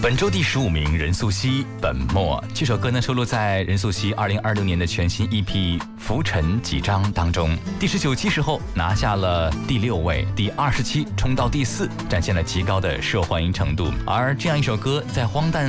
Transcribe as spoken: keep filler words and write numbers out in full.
本周第十五名，任素汐《本末》这首歌呢收录在任素汐二零二六年的全新 E P《浮沉几章》当中。第十九期时候拿下了第六位，第二十期冲到第四，展现了极高的受欢迎程度。而这样一首歌在荒诞